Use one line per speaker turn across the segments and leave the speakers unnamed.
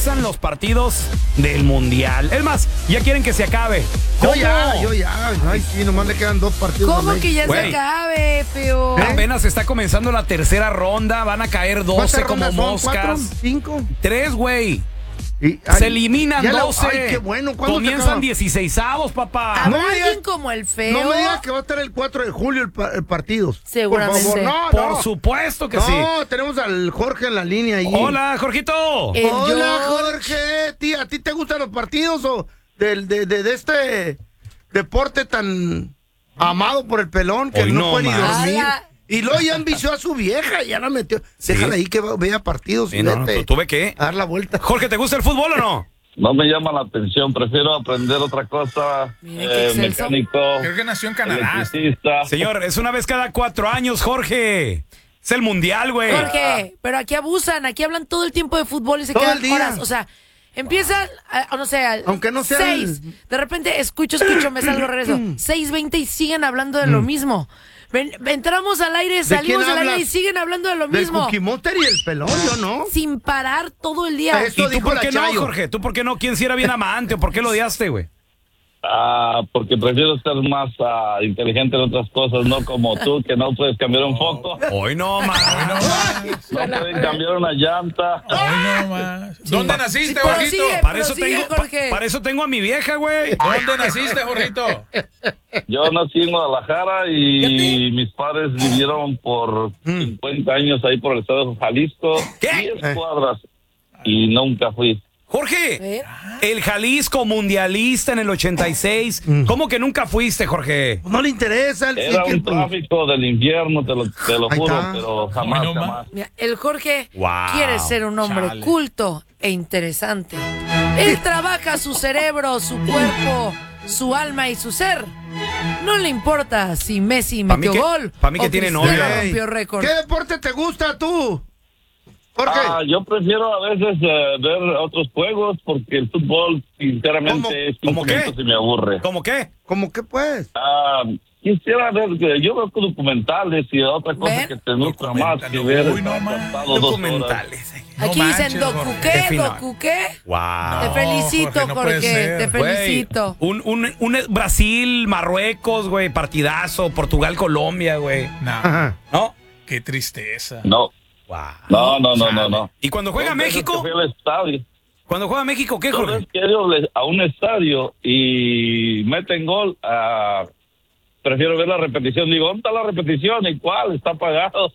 empiezan los partidos del Mundial. Es más, ya quieren que se acabe.
Yo ya. Ay, sí, nomás le quedan 2 partidos.
¿Cómo que ya se acabe, feo?
Apenas está comenzando la tercera ronda. Van a caer 12 como moscas.
4, 5.
3, güey. Se eliminan 12.
Ay, qué bueno.
Comienzan 16avos, papá.
¿Habrá alguien como el feo?
No me digas que va a estar el 4 de julio el partido.
Seguramente.
Por favor,
Por supuesto que sí.
No, tenemos al Jorge en la línea ahí.
Hola, Jorgito.
Hola, Jorge. Tía, ¿a ti te gustan los partidos o de este deporte tan amado por el pelón que
Hoy
no
no
puede ni
más.
dormir? Y luego ya envició a su vieja, ya la metió.
Sí.
Déjala ahí que vea partidos.
Sí, no, tuve que
dar la vuelta.
Jorge, ¿te gusta el fútbol o no?
No me llama la atención, prefiero aprender otra cosa. Mecánico.
Creo que nació en Canadá.
Electricista.
Señor, es una vez cada 4 años, Jorge. Es el mundial, güey.
Jorge, pero aquí abusan, aquí hablan todo el tiempo de fútbol y se
Todo
quedan
el día.
horas. O sea, empiezan, no sé,
Aunque no sea
6. De repente escucho, me salgo, regreso. 6:20 y siguen hablando de lo mismo. Entramos al aire, salimos del aire y siguen hablando de lo mismo.
Del Cookie Monster y el pelón, yo no.
Sin parar todo el día.
Eso
¿Y tú
dijo
por
la
qué no,
Chayo.
Jorge? ¿Tú por qué no? ¿Quién sí era bien amante o por qué lo odiaste, güey?
Porque prefiero ser más inteligente en otras cosas, no como tú, que no puedes cambiar un foco.
Hoy no, man.
No pueden cambiar una llanta.
Ay, no más. ¿Dónde naciste,
Pero
Jorgito?
sigue,
Para eso,
prosigue,
tengo,
Jorge.
para eso tengo a mi vieja, güey.
¿Dónde naciste, Jorgito?
Yo nací en Guadalajara y mis padres vivieron por 50 años ahí por el estado de Jalisco.
¿Qué?
10 cuadras. Y nunca fui.
Jorge, el Jalisco mundialista en el 86. ¿Cómo que nunca fuiste, Jorge?
No le interesa.
Era un tráfico del infierno, te lo
Ahí
juro,
está.
pero jamás,
Ay, no
jamás.
Mira, el Jorge
Wow,
quiere ser un hombre
chale.
culto e interesante. Él trabaja su cerebro, su cuerpo, su alma y su ser. No le importa si Messi
Pa' mí
metió
que-
gol
pa' mí que
o
tiene
Cristiano
novia.
rompió récord.
¿Qué deporte te gusta tú? ¿Por qué?
Yo prefiero a veces ver otros juegos porque el fútbol, sinceramente,
¿Cómo?
es
¿Cómo
un
qué?
momento se me aburre.
¿Cómo qué?
¿Cómo que pues?
Quisiera ver, yo veo documentales y otra cosa
¿Ven?
que te gusta más que ver.
Uy, no más.
sentado 2 horas.
Documentales.
Aquí
No
dicen
manches,
Doku
Jorge.
qué,
Qué fino.
Doku qué.
Wow.
Te felicito,
Jorge, no puede
Jorge,
ser.
te
Güey,
felicito.
un Brasil, Marruecos, güey, partidazo, Portugal, Colombia, güey.
No,
Ajá.
¿No?
qué tristeza.
No,
Wow.
no.
¿Y cuando juega
Dos veces
México?
que fui al estadio.
Cuando juega México, ¿qué,
Dos
Jorge?
veces que he ido a un estadio y meten gol, prefiero ver la repetición. Digo, ¿dónde está la repetición? ¿Y cuál? Está apagado.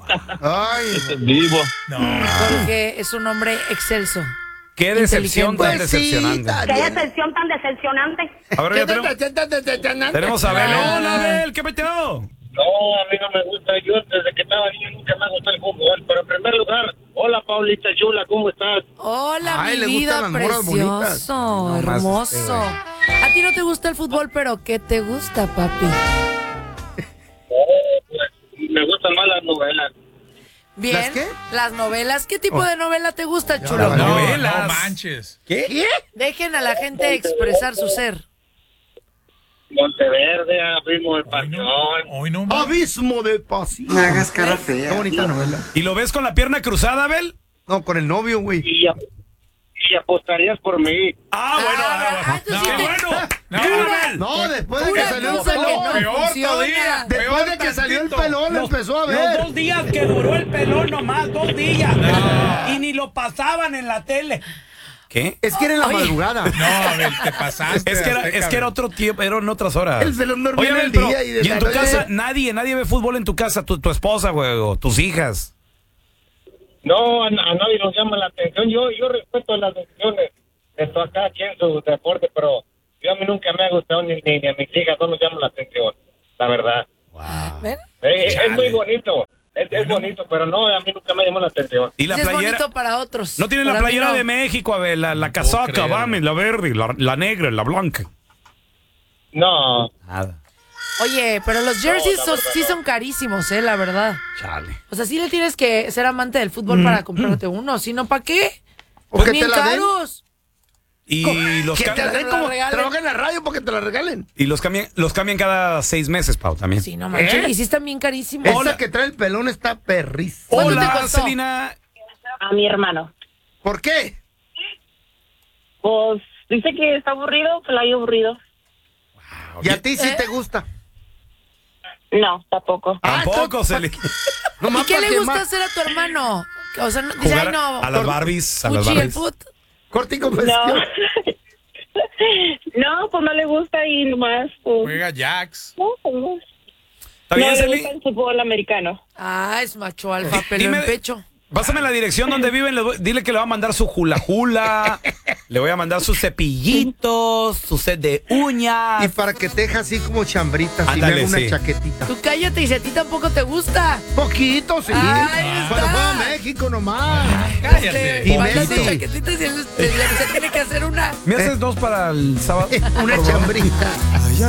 Ay,
Este es vivo.
No.
Jorge es un hombre excelso.
Qué decepción tan
Pues sí,
decepcionante.
está
Qué
bien.
decepción tan decepcionante.
Ahora tenemos a Abel. Hola, Abel, ¿qué metió?
No, a mí no me gusta. Yo desde que estaba niño nunca me gustó el fútbol. Pero en primer lugar, hola Paulita Chula, ¿cómo estás?
Hola,
Ay,
mi
le
vida,
gustan las morras bonitas.
precioso,
No más,
hermoso. A ti no te gusta el fútbol, pero ¿qué te gusta, papi?
Pues, me gustan más las novelas.
Bien.
¿Las qué?
Las novelas. ¿Qué tipo de novela te gusta, chulo?
Las
No,
novelas.
no manches.
¿Qué?
Dejen a la gente expresar su ser.
Monteverde, Abismo del
Hoy
Pasión.
no, hoy no más.
Abismo de pasión.
No hagas cara fea.
Qué bonita novela.
¿Y lo ves con la pierna cruzada, Abel?
No, con el novio, güey.
Y apostarías por mí.
Entonces sí
¡Qué
te-
bueno!
No,
¡Qué bueno!
No, después de que
Una
salió el
cosa que
pelón.
no
Peor
funciona.
todavía.
Después de que salió el pelón, lo empezó a
Los
ver.
2 días que duró el pelón nomás, 2 días. Y ni lo pasaban en la tele. ¿Qué?
Es que era en la
Oye.
madrugada.
No, a ver, te pasaste.
Es que
Azteca,
era otro tiempo, eran otras horas.
El pelón dormía
Oye,
en
Abel,
el
pero,
día y de
en tu
la
casa,
noche.
nadie ve fútbol en tu casa, tu esposa, güey, o tus hijas.
No, a nadie nos llama la atención. Yo respeto las decisiones de cada quien su deporte, pero yo a mí nunca me ha gustado ni a mis hijas no nos llama la atención, la verdad.
¿Ven?
Es muy bonito, es bonito, pero no, a mí nunca me llamó la atención.
Y la
Sí, es
playera.
bonito para otros.
No tienen la
Para mí
playera
no.
de México, a ver, la casaca,
creer.
vame, la verde, la negra, la blanca.
No,
Nada.
Oye, pero los jerseys
No, la verdad
sí
no.
son carísimos, la verdad.
Chale.
O sea, sí le tienes que ser amante del fútbol para comprarte uno. Si no, ¿para qué?
¿O que
Bien
te la den?
caros.
Y los,
Que te la den
la
como
regalen.
trabaja en la radio porque te la regalen.
y los cambian cada 6 meses, Pau, también.
Sí, no manches. Y sí están bien carísimos.
Esa que trae el pelón está perrísima.
¿Cuánto te
Hola,
costó?
Celina.
A mi hermano.
¿Por qué?
Pues dice que está aburrido, que lo hay aburrido.
¿Y a ti sí te gusta?
No, tampoco.
Tampoco se le...
¿Y qué le gusta hacer a tu hermano? O sea, dice,
Jugar
ay, no.
a las Barbies. A las
Fuchi, el
Barbies.
foot.
Cortico,
No. No, pues no le gusta y nomás, pues...
Juega Jax.
No, pues no.
¿Está bien,
No le
Celi?
gusta el fútbol americano.
Ah, es macho alfa, pelo
Dime-
en pecho.
Pásame la dirección donde viven. Dile que le va a mandar su hula hula. Le voy a mandar sus cepillitos, su set de uñas.
Y para que te deje así como chambritas y me
Ándale,
haga una
sí.
chaquetita.
Tú cállate y si a ti tampoco te gusta.
Poquito, sí.
Ahí
Cuando
está.
fue a México nomás.
Cállate.
Y
Mandas tu
Messi.
chaquetita y se tiene que hacer una.
¿Me haces dos para el sábado?
Una chambrita.